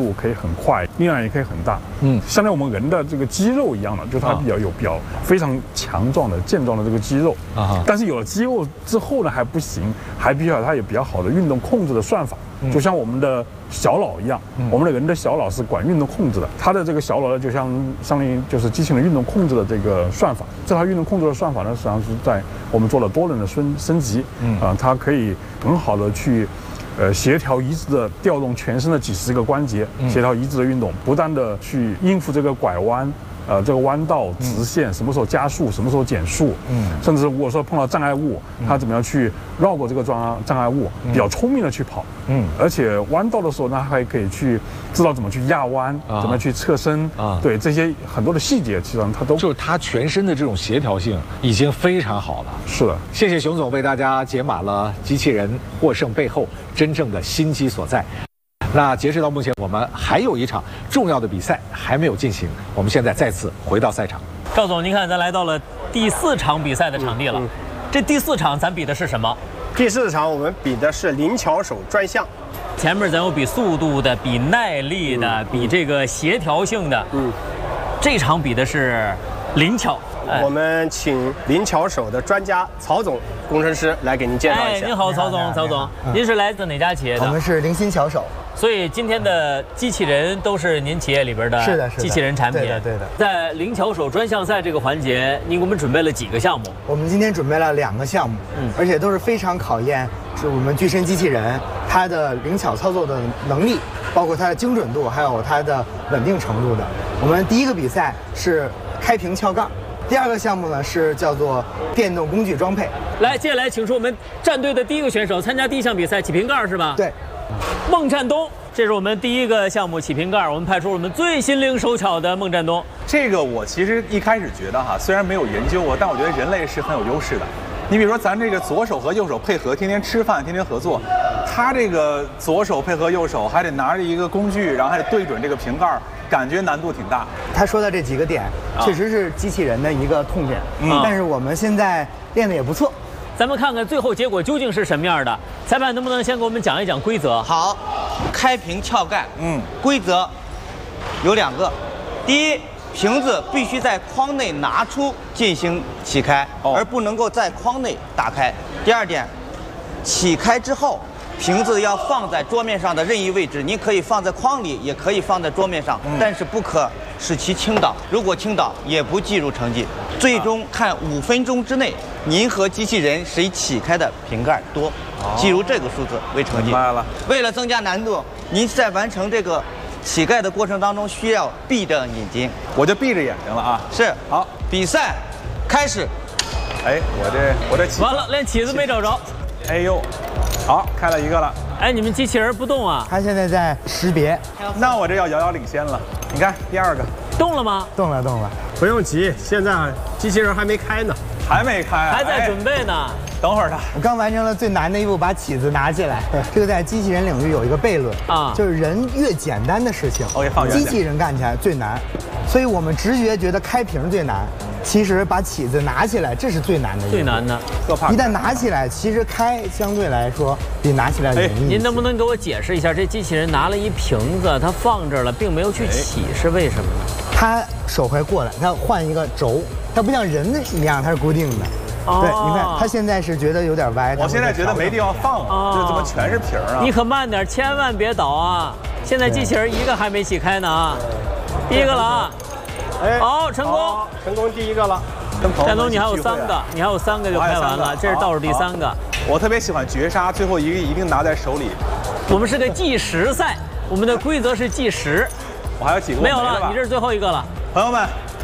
度可以很快，力量也可以很大。相当于我们人的这个肌肉一样的，就是它比较非常强壮的健壮的这个肌肉啊。但是有了肌肉之后呢还不行，还必须要它有比较好的运动控制的算法。就像我们的小脑一样，我们的人的小脑是管运动控制的，它的这个小脑呢就相当于就是机器人运动控制的这个算法。这套运动控制的算法呢，实际上是在我们做了多轮的升级，它可以很好的去协调一致的调动全身的几十个关节，协调一致的运动，不断的去应付这个拐弯。这个弯道直线什么时候加速，什么时候减速，甚至如果说碰到障碍物，它怎么样去绕过这个障碍物，比较聪明的去跑，而且弯道的时候呢，还可以去知道怎么去压弯，怎么去侧身，对这些很多的细节，其实上它都就是它全身的这种协调性已经非常好了。 是的， 谢谢熊总为大家解码了机器人获胜背后真正的心机所在。那截止到目前，我们还有一场重要的比赛还没有进行。我们现在再次回到赛场。 赵总，您看，咱来到了第4场比赛的场地了。这第4场咱比的是什么？ 第4场我们比的是灵巧手专项。 前面咱有比速度的，比耐力的，比这个协调性的。这场比的是灵巧。 我们请灵巧手的专家曹总工程师来给您介绍一下。 您好，曹总，曹总，您是来自哪家企业的？ 我们是灵心巧手。 所以今天的机器人都是您企业里边的机器人产品。 对的。 在灵巧手专项赛这个环节，您给我们准备了几个项目？ 我们今天准备了2个项目，而且都是非常考验是我们具身机器人它的灵巧操作的能力，包括它的精准度，还有它的稳定程度的。我们第一个比赛是开瓶撬杠。第2个项目呢是叫做电动工具装配。 来，接下来请出我们战队的第1个选手，参加第1项比赛起瓶盖是吧？ 对。 孟占东，这是我们第1个项目起瓶盖，我们派出我们最心灵手巧的孟占东。 这个我其实一开始觉得虽然没有研究过，但我觉得人类是很有优势的。你比如说咱这个左手和右手配合，天天吃饭，天天合作，他这个左手配合右手，还得拿着一个工具，然后还得对准这个瓶盖，感觉难度挺大。 他说的这几个点，确实是机器人的一个痛点，但是我们现在练得也不错。 咱们看看最后结果究竟是什么样的。裁判能不能先给我们讲一讲规则？ 好，开瓶撬盖，规则有2个。第一，瓶子必须在框内拿出进行起开，而不能够在框内打开。第2点，起开之后，瓶子要放在桌面上的任意位置，您可以放在框里，也可以放在桌面上，但是不可使其倾倒。如果倾倒，也不计入成绩。最终看5分钟之内，您和机器人谁起开的瓶盖多，计入这个数字为成绩。 明白了。 为了增加难度，您在完成这个起盖的过程当中需要闭着眼睛。 我就闭着眼睛了啊。 是。 好， 比赛开始。 哎，我这起完了，连起子没找着。 哎呦，好，开了1个了。 哎，你们机器人不动啊？ 它现在在识别。 那我这要遥遥领先了。你看第2个动了吗？ 动了。 不用急，现在机器人还没开呢。 还没开， 还在准备呢。 等会儿呢。 我刚完成了最难的一步，把起子拿起来。这个在机器人领域有一个悖论就是人越简单的事情，机器人干起来最难。所以我们直觉觉得开瓶最难，其实把起子拿起来这是最难的。 最难的， 一旦拿起来，其实开相对来说比拿起来容易。 您能不能给我解释一下，这机器人拿了一瓶子，它放这儿了，并没有去起，是为什么呢？ 它手会过来，它换一个轴，它不像人的一样，它是固定的。对，你看它现在是觉得有点歪。 我现在觉得没地方放了，这怎么全是瓶啊？ 你可慢点，千万别倒啊！现在机器人1个还没起开呢啊！第1个了啊！好，成功， 成功第1个了。 占东，你还有3个，你还有3个就开完了，这是倒数第3个。 我特别喜欢绝杀，最后1个一定拿在手里。 我们是个计时赛，我们的规则是计时。 我还有几个没有了，你这是最后1个了。 朋友们，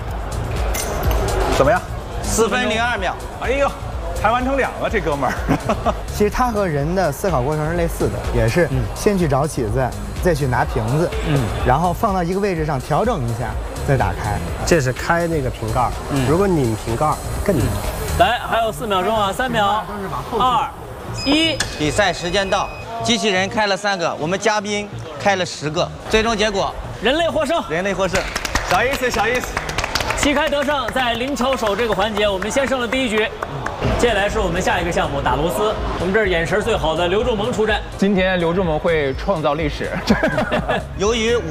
怎么样 ？4分02秒。 哎呦，还完成2个，这哥们儿。 其实它和人的思考过程是类似的，也是先去找起子，再去拿瓶子，然后放到一个位置上调整一下，再打开。 这是开那个瓶盖，如果拧瓶盖更难。 来，还有4秒钟啊，3秒，2、1， 比赛时间到。机器人开了3个，我们嘉宾开了10个，最终结果人类获胜。 人类获胜， 小意思，小意思。 旗开得胜，在灵巧手这个环节，我们先胜了第1局。接下来是我们下一个项目打螺丝，我们这儿眼神最好的刘仲萌出战。 今天刘仲萌会创造历史。 由于